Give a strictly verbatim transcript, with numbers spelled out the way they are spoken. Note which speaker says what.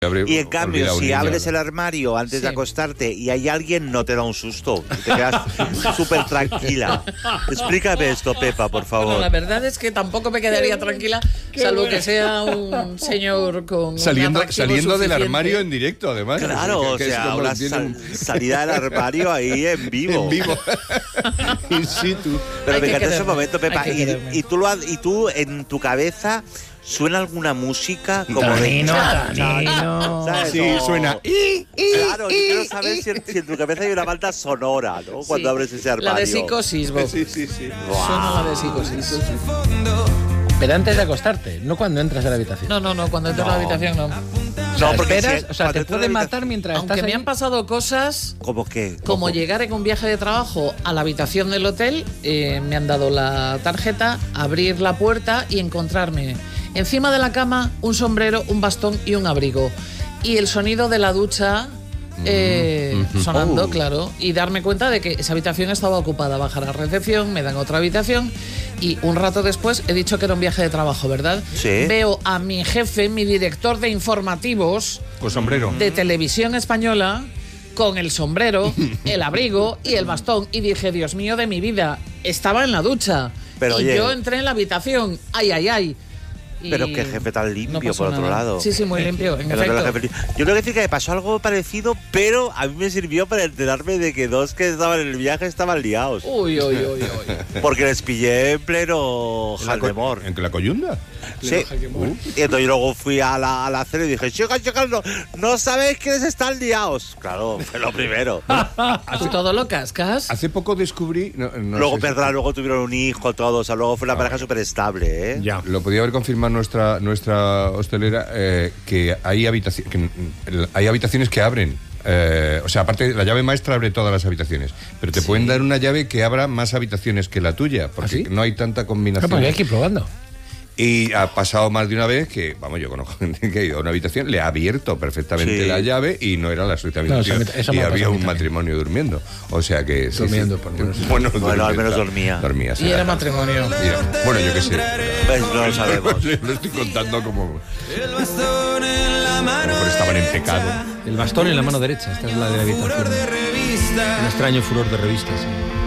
Speaker 1: Y en cambio, si abres el armario antes sí. de acostarte y hay alguien, no te da un susto. Te quedas súper tranquila. Explícame esto, Pepa, por favor.
Speaker 2: Bueno, la verdad es que tampoco me quedaría tranquila, Qué salvo bueno. que sea un señor con
Speaker 3: Saliendo,
Speaker 2: un
Speaker 3: saliendo del armario en directo, además.
Speaker 1: Claro, que, que o sea, una sal, salida del armario ahí en vivo.
Speaker 3: En vivo. In situ.
Speaker 1: Pero me encanta ese momento, Pepa. Y, y, tú lo has, y tú, en tu cabeza... ¿Suena alguna música como
Speaker 4: Tanino,
Speaker 1: de...
Speaker 4: Tanino.
Speaker 3: Sí, o... suena...
Speaker 1: Y, y, claro, y, yo quiero saber si en, si en tu cabeza hay una banda sonora, ¿no? Cuando sí. abres ese armario.
Speaker 2: La de Psicosis, Bob.
Speaker 3: Sí, sí, sí.
Speaker 2: Wow. Suena la de Psicosis.
Speaker 4: Pero antes de acostarte, no cuando entras a la habitación.
Speaker 2: No, no, no, cuando entras no. a la habitación no.
Speaker 4: O sea, no, porque esperas, si, o sea te puede matar mientras
Speaker 2: Aunque
Speaker 4: estás
Speaker 2: me
Speaker 4: ahí.
Speaker 2: han pasado cosas...
Speaker 1: ¿Cómo qué? ¿Cómo?
Speaker 2: Como llegar en un viaje de trabajo a la habitación del hotel, eh, me han dado la tarjeta, abrir la puerta y encontrarme encima de la cama un sombrero, un bastón y un abrigo. Y el sonido de la ducha... Eh, mm-hmm. sonando, oh. claro, y darme cuenta de que esa habitación estaba ocupada. Bajar a la recepción, me dan otra habitación y un rato después he dicho que era un viaje de trabajo, ¿verdad?
Speaker 1: Sí.
Speaker 2: Veo a mi jefe, mi director de informativos
Speaker 3: con sombrero
Speaker 2: de Televisión Española, con el sombrero, el abrigo y el bastón, y dije, Dios mío de mi vida, estaba en la ducha. Pero, y oye, yo entré en la habitación, ay, ay, ay.
Speaker 1: Pero qué jefe tan limpio, no por otro
Speaker 2: nada.
Speaker 1: lado.
Speaker 2: Sí, sí, muy limpio, en efecto.
Speaker 1: Jefe... Yo tengo que decir que me pasó algo parecido, pero a mí me sirvió para enterarme de que dos que estaban en el viaje estaban liados.
Speaker 2: Uy, uy, uy, uy.
Speaker 1: Porque les pillé en pleno Jaldemor.
Speaker 3: ¿En la coyunda?
Speaker 1: Sí. Uh. Y entonces yo luego fui a la, a la cena y dije, chicas, chicas, no, no sabéis quiénes están liados. Claro, fue lo primero.
Speaker 2: ¿Tú todo lo cascas?
Speaker 3: Hace poco descubrí... No, no
Speaker 1: luego,
Speaker 3: sé
Speaker 1: verdad,
Speaker 3: si...
Speaker 1: luego tuvieron un hijo todos, o sea, luego fue una ah, pareja súper estable, ¿eh?
Speaker 3: Ya. Lo podía haber confirmado nuestra, nuestra hostelera, eh, que, hay habitaci- que hay habitaciones que abren. Eh, o sea, aparte, la llave maestra abre todas las habitaciones, pero te sí. pueden dar una llave que abra más habitaciones que la tuya, porque ¿ah, sí? no hay tanta combinación.
Speaker 4: No, pues hay que ir probando.
Speaker 3: Y ha pasado más de una vez que, vamos, yo conozco gente que ha ido a una habitación, le ha abierto perfectamente sí. la llave y no era la suya habitación. No, eso, eso y había un matrimonio durmiendo. O sea que...
Speaker 4: Durmiendo,
Speaker 3: sí, sí.
Speaker 4: por lo menos.
Speaker 1: Bueno, bueno al menos dormía.
Speaker 3: dormía
Speaker 2: y era matrimonio.
Speaker 3: Y era, bueno, yo qué sé.
Speaker 1: Pues no lo sabemos.
Speaker 3: Lo estoy contando como... El bastón en la mano como estaban en pecado.
Speaker 4: El bastón en la mano derecha, esta es la de la habitación. Un extraño furor de revistas, sí.